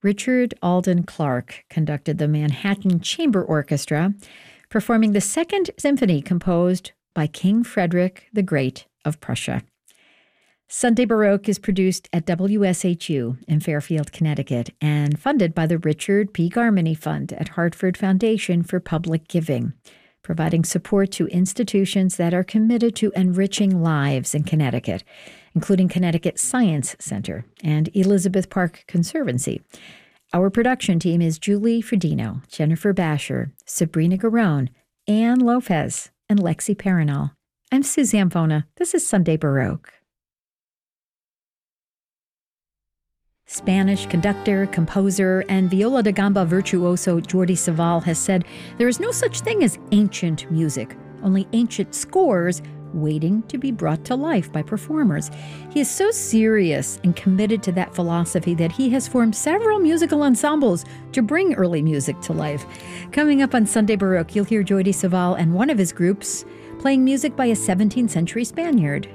Richard Alden Clark conducted the Manhattan Chamber Orchestra, performing the Second Symphony composed by King Frederick the Great of Prussia. Sunday Baroque is produced at WSHU in Fairfield, Connecticut, and funded by the Richard P. Garmany Fund at Hartford Foundation for Public Giving, providing support to institutions that are committed to enriching lives in Connecticut, including Connecticut Science Center and Elizabeth Park Conservancy. Our production team is Julie Fredino, Jennifer Basher, Sabrina Garone, Ann Lopez, and Lexi Paranal. I'm Suzanne Bona. This is Sunday Baroque. Spanish conductor, composer, and viola da gamba virtuoso Jordi Savall has said there is no such thing as ancient music, only ancient scores waiting to be brought to life by performers. He is so serious and committed to that philosophy that he has formed several musical ensembles to bring early music to life. Coming up on Sunday Baroque, you'll hear Jordi Savall and one of his groups playing music by a 17th century Spaniard.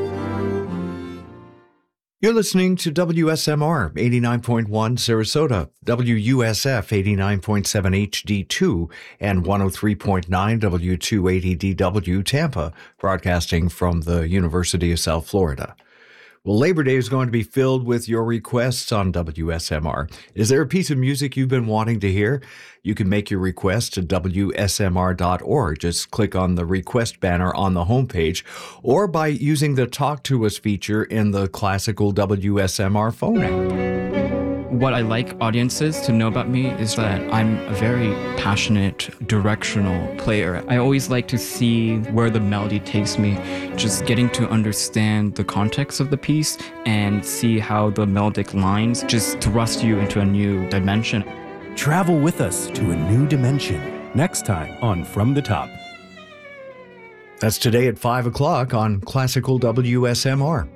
You're listening to WSMR 89.1 Sarasota, WUSF 89.7 HD2, and 103.9 W280DW Tampa, broadcasting from the University of South Florida. Well, Labor Day is going to be filled with your requests on WSMR. Is there a piece of music you've been wanting to hear? You can make your request to WSMR.org. Just click on the request banner on the homepage, or by using the Talk to Us feature in the classical WSMR phone app. What I like audiences to know about me is that I'm a very passionate, directional player. I always like to see where the melody takes me, just getting to understand the context of the piece and see how the melodic lines just thrust you into a new dimension. Travel with us to a new dimension. Next time on From the Top. That's today at 5 o'clock on Classical WSMR.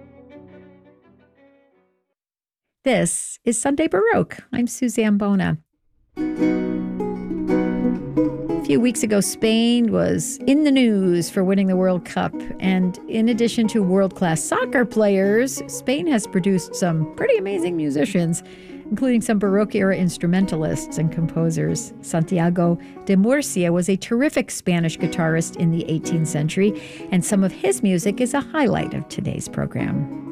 This is Sunday Baroque. I'm Suzanne Bona. A few weeks ago, Spain was in the news for winning the World Cup. And in addition to world-class soccer players, Spain has produced some pretty amazing musicians, including some Baroque-era instrumentalists and composers. Santiago de Murcia was a terrific Spanish guitarist in the 18th century, and some of his music is a highlight of today's program.